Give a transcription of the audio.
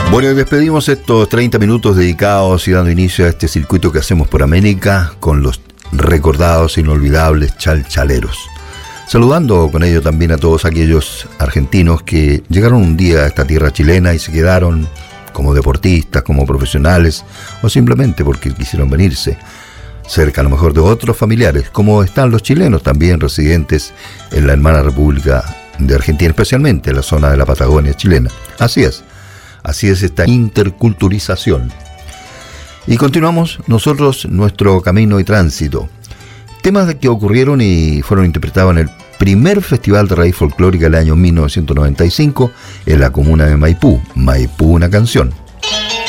Bueno, y despedimos estos 30 minutos dedicados y dando inicio a este circuito que hacemos por América con los recordados e inolvidables chalchaleros. Saludando con ello también a todos aquellos argentinos que llegaron un día a esta tierra chilena y se quedaron como deportistas, como profesionales o simplemente porque quisieron venirse cerca a lo mejor de otros familiares, como están los chilenos también residentes en la hermana República de Argentina, especialmente en la zona de la Patagonia chilena. Así es esta interculturización. Y continuamos nosotros nuestro camino y tránsito. Temas que ocurrieron y fueron interpretados en el primer Festival de Raíz Folclórica del año 1995 en la comuna de Maipú, una canción.